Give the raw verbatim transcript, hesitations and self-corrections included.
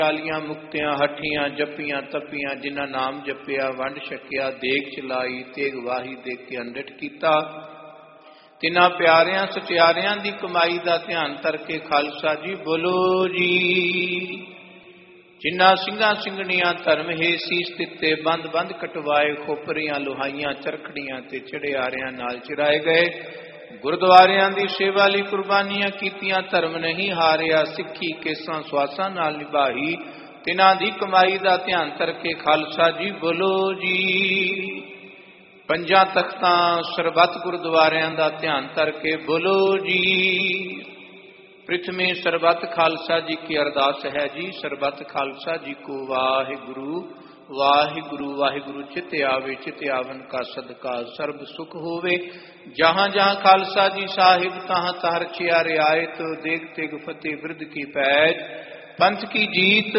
ਚਾਲੀਆਂ ਮੁਕਤਿਆਂ ਹੱਠੀਆਂ ਜੱਪੀਆਂ ਤੱਪੀਆਂ, ਜਿਨ੍ਹਾਂ ਨਾਮ ਜਪਿਆ ਵੰਡ ਛਕਿਆ, ਦੇਗ ਚਲਾਈ ਤੇਗ ਵਾਹੀ ਦੇਖ ਕੇ ਅੰਡਟ ਕੀਤਾ। ਤਿੰਨਾਂ ਪਿਆਰਿਆਂ ਸਚਿਆਰਿਆਂ ਦੀ ਕਮਾਈ ਦਾ ਧਿਆਨ ਧਰ ਕੇ ਖਾਲਸਾ ਜੀ ਬੋਲੋ ਜੀ। ਜਿਨ੍ਹਾਂ ਸਿੰਘਾਂ ਸਿੰਘਣੀਆਂ ਧਰਮ ਹੈ ਸੀਸ ਦਿੱਤੇ, ਬੰਦ ਬੰਦ ਕਟਵਾਏ, ਖੋਪਰੀਆਂ ਲੋਹਾਈਆਂ ਚਰਖੜੀਆਂ ਤੇ ਚੜਿਆਰਿਆਂ ਨਾਲ ਚਿਰਾਏ ਗਏ। ਗੁਰਦੁਆਰਿਆਂ ਦੀ ਸੇਵਾ ਲਈ ਕੁਰਬਾਨੀਆਂ ਕੀਤੀਆਂ, ਧਰਮ ਨਹੀਂ ਹਾਰਿਆ, ਸਿੱਖੀ ਕੇਸਾਂ ਸਵਾਸਾਂ ਨਾਲ ਨਿਭਾਈ। ਤਿਨਾਂ ਦੀ ਕਮਾਈ ਦਾ ਧਿਆਨ ਧਰ ਕੇ ਖਾਲਸਾ ਜੀ ਬੋਲੋ ਜੀ। ਪੰਜਾਂ ਤਖਤਾਂ ਸਰਬੱਤ ਗੁਰਦੁਆਰਿਆਂ ਦਾ ਧਿਆਨ ਧਰ ਕੇ ਬੋਲੋ ਜੀ। ਪ੍ਰਿਥਮੀ ਸਰਬੱਤ ਖਾਲਸਾ ਜੀ ਕੀ ਅਰਦਾਸ ਹੈ ਜੀ। ਸਰਬੱਤ ਖਾਲਸਾ ਜੀ ਕੋ ਵਾਹਿਗੁਰੂ ਵਾਹਿਗੁਰੂ ਵਾਹਿਗੁਰੂ। ਚਿਤ ਆਵੇ ਚਿਤ ਆਵਨ ਕਾ ਸਦਕਾ ਸਰਬ ਸੁਖ ਹੋਵੇ। ਜਹਾਂ ਜਹਾਂ ਖਾਲਸਾ ਜੀ ਸਾਹਿਬ, ਤਹਾਂ ਤਹ ਰਚਿਆ ਰਿਆਇਤ। ਦੇਗ ਤੇਗ ਫਤਿਹ ਬਿਰਦ ਕੀ ਪੈਜ, ਪੰਥ ਕੀ ਜੀਤ